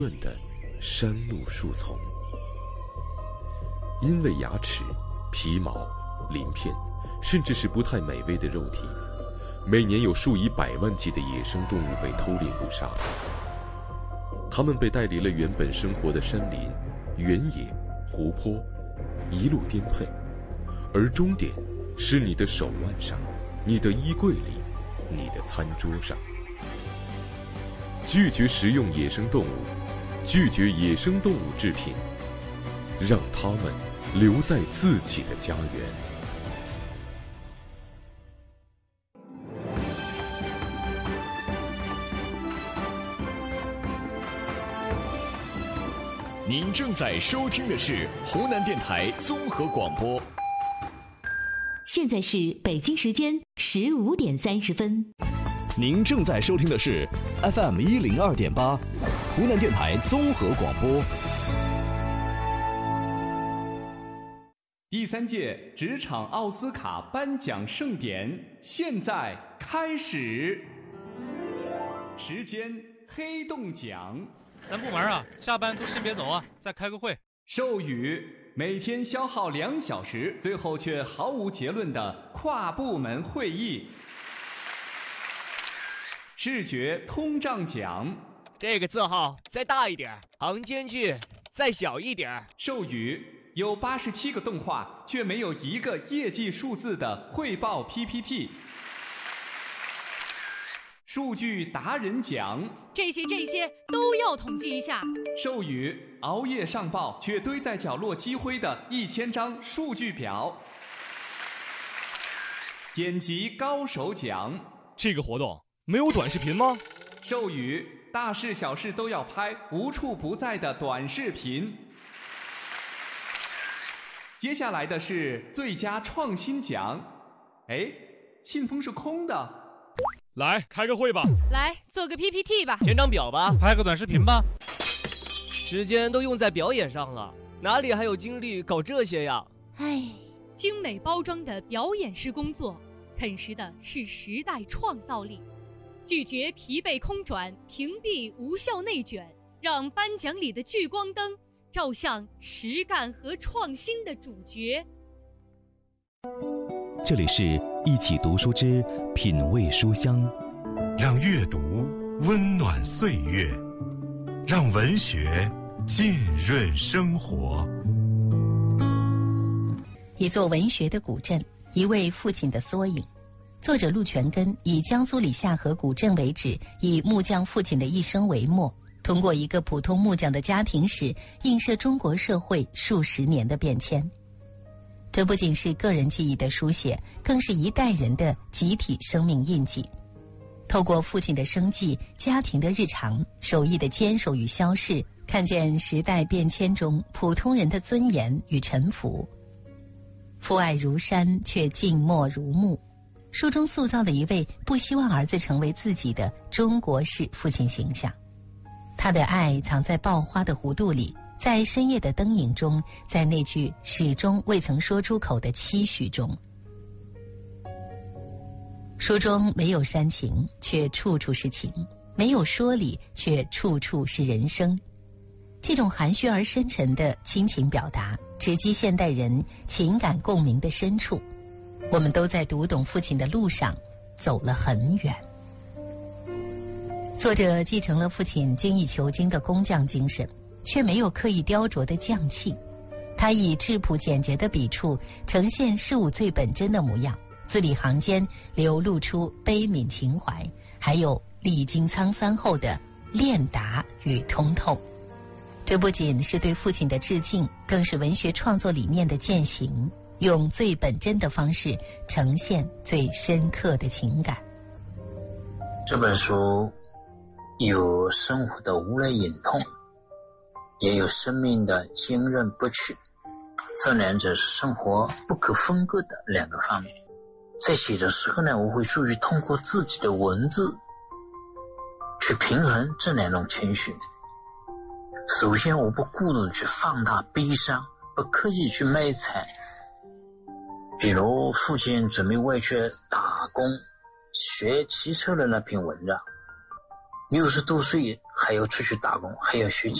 润的山路树丛。因为牙齿、皮毛、鳞片，甚至是不太美味的肉体，每年有数以百万计的野生动物被偷猎捕杀。它们被带离了原本生活的山林、原野、湖泊，一路颠沛，而终点是你的手腕上、你的衣柜里、你的餐桌上。拒绝食用野生动物，拒绝野生动物制品，让它们留在自己的家园。 您正在收听的是湖南电台综合广播。 现在是北京时间15点30分。 您正在收听的是 FM 102.8，湖南电台综合广播。 第3届职场奥斯卡颁奖盛典现在开始，时间黑洞奖。 咱部门啊，下班都先别走啊，再开个会。 授予每天消耗2小时，最后却毫无结论的跨部门会议。视觉通胀奖， 这个字号再大一点，行间距再小一点。 授予有87个动画却没有一个业绩数字的汇报 PPT。数据达人奖， 这些都要统计一下。 授予熬夜上报却堆在角落积灰的1000张数据表。剪辑高手奖， 这个活动没有短视频吗？ 授予大事小事都要拍，无处不在的短视频。接下来的是最佳创新奖。哎，信封是空的。 来开个会吧， 来做个 PPT 吧， 填张表吧， 拍个短视频吧。 时间都用在表演上了，哪里还有精力搞这些呀？ 唉，精美包装的表演式工作，啃食的是时代创造力。拒绝疲惫空转，屏蔽无效内卷，让颁奖里的聚光灯照向实干和创新的主角。 这里是一起读书之品味书香， 让阅读温暖岁月，让文学浸润生活。 一座文学的古镇，一位父亲的缩影。作者陆全根以江苏里夏河古镇为址，以木匠父亲的一生为墨，通过一个普通木匠的家庭史，映射中国社会数十年的变迁。这不仅是个人记忆的书写，更是一代人的集体生命印记。透过父亲的生计、家庭的日常、手艺的坚守与消逝，看见时代变迁中普通人的尊严与沉浮。父爱如山，却静默如木。书中塑造了一位不希望儿子成为自己的中国式父亲形象。他的爱藏在爆花的弧度里，在深夜的灯影中，在那句始终未曾说出口的期许中。书中没有煽情，却处处是情；没有说理，却处处是人生。这种含蓄而深沉的亲情表达，直击现代人情感共鸣的深处。我们都在读懂父亲的路上走了很远。作者继承了父亲精益求精的工匠精神，却没有刻意雕琢的匠气。他以质朴简洁的笔触呈现事物最本真的模样，字里行间流露出悲悯情怀，还有历经沧桑后的练达与通透。这不仅是对父亲的致敬，更是文学创作理念的践行，用最本真的方式呈现最深刻的情感。 这本书有生活的无泪隐痛，也有生命的坚韧不屈，这两者是生活不可分割的两个方面。在写的时候呢，我会注意通过自己的文字去平衡这两种情绪。首先，我不过度的去放大悲伤，不刻意去卖惨。比如父亲准备外出打工学骑车的那篇文章，60多岁还还要出去打工，还要学